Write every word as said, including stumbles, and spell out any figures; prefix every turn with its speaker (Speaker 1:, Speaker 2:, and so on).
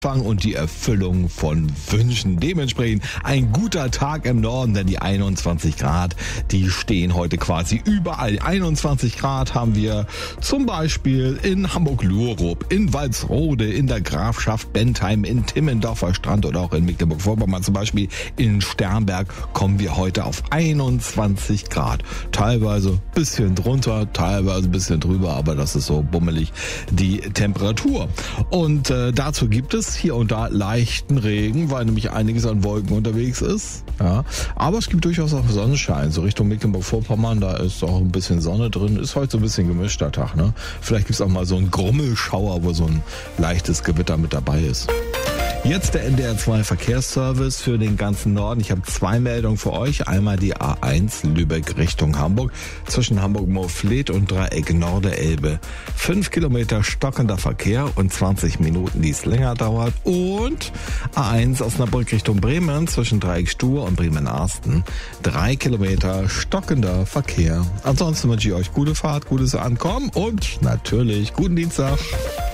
Speaker 1: und die Erfüllung von Wünschen. Dementsprechend ein guter Tag im Norden, denn die einundzwanzig Grad, die stehen heute quasi überall. einundzwanzig Grad haben wir zum Beispiel in Hamburg-Lurup, in Walsrode, in der Grafschaft Bentheim, in Timmendorfer Strand oder auch in Mecklenburg-Vorpommern zum Beispiel. In Sternberg kommen wir heute auf einundzwanzig Grad. Teilweise bisschen drunter, teilweise ein bisschen drüber, aber das ist so bummelig die Temperatur. Und äh, dazu gibt es hier und da leichten Regen, weil nämlich einiges an Wolken unterwegs ist. Ja, aber es gibt durchaus auch Sonnenschein. So Richtung Mecklenburg-Vorpommern, da ist auch ein bisschen Sonne drin. Ist heute so ein bisschen gemischter Tag, ne? Vielleicht gibt es auch mal so einen Grummelschauer, wo so ein leichtes Gewitter mit dabei ist. Jetzt der N D R zwei Verkehrsservice für den ganzen Norden. Ich habe zwei Meldungen für euch. Einmal die A eins Lübeck Richtung Hamburg zwischen Hamburg-Moorfleet und Dreieck Norderelbe. Fünf Kilometer stockender Verkehr und zwanzig Minuten, die es länger dauert. Und A eins Osnabrück Richtung Bremen zwischen Dreieck Stur und Bremen-Arsten. Drei Kilometer stockender Verkehr. Ansonsten wünsche ich euch gute Fahrt, gutes Ankommen und natürlich guten Dienstag.